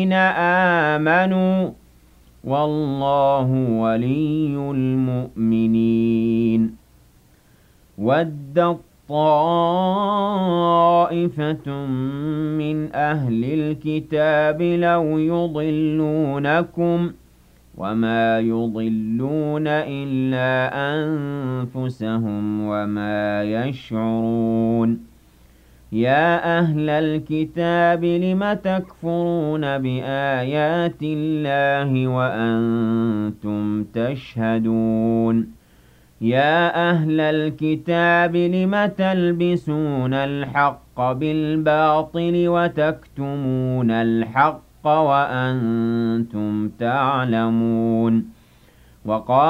آمنوا والله ولي المؤمنين وَدَّت طَّائِفَةٌ مِّنْ أَهْلِ الْكِتَابِ لَوْ يُضِلُّونَكُمْ وَمَا يُضِلُّونَ إِلَّا أَنفُسَهُمْ وَمَا يَشْعُرُونَ يَا أَهْلَ الْكِتَابِ لِمَ تَكْفُرُونَ بِآيَاتِ اللَّهِ وَأَنتُمْ تَشْهَدُونَ يَا أَهْلَ الْكِتَابِ لِمَ تَلْبِسُونَ الْحَقَّ بِالْبَاطِلِ وَتَكْتُمُونَ الْحَقَّ وَأَنتُمْ تَعْلَمُونَ